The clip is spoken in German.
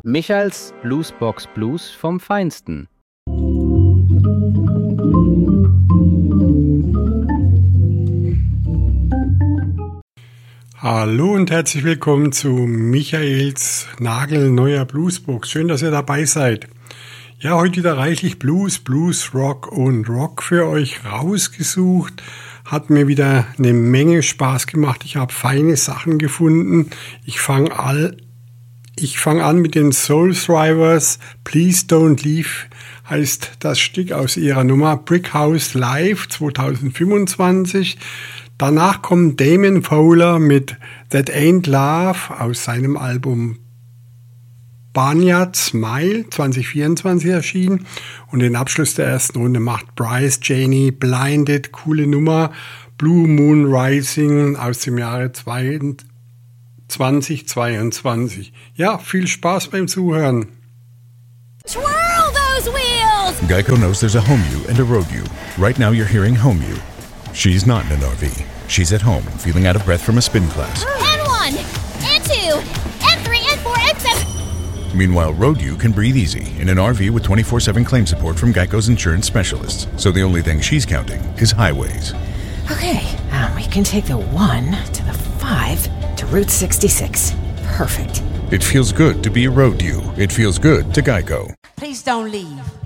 Michaels Bluesbox Blues vom Feinsten. Hallo und herzlich willkommen zu Michaels nagelneuer Bluesbox. Schön, dass ihr dabei seid. Ja, heute wieder reichlich Blues, Rock und Rock für euch rausgesucht. Hat mir wieder eine Menge Spaß gemacht. Ich habe feine Sachen gefunden. Ich fange an mit den Soul Thrivers. Please Don't Leave heißt das Stück aus ihrer Nummer Brick House Live 2025. Danach kommt Damon Fowler mit That Ain't Love aus seinem Album Barnyard Smile 2024 erschienen. Und den Abschluss der ersten Runde macht Bryce Janey Blinded, coole Nummer, Blue Moon Rising aus dem Jahre 2022. Ja, viel Spaß beim Zuhören. Twirl those wheels! Geico knows there's a home you and a road you. Right now you're hearing home you. She's not in an RV. She's at home, feeling out of breath from a spin class. N1, N2, N3, N4, N7. Meanwhile, Road U can breathe easy in an RV with 24/7 claim support from Geico's insurance specialists. So the only thing she's counting is highways. Okay, we can take the 1 to the 5 to Route 66. Perfect. It feels good to be a Road U. It feels good to Geico. Please don't leave.